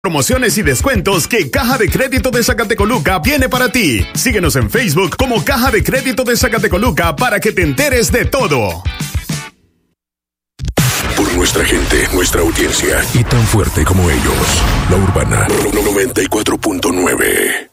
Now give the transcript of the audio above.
Promociones y descuentos que Caja de Crédito de Zacatecoluca tiene para ti. Síguenos en Facebook como Caja de Crédito de Zacatecoluca para que te enteres de todo. Por nuestra gente, nuestra audiencia y tan fuerte como ellos, La Urbana 94.9.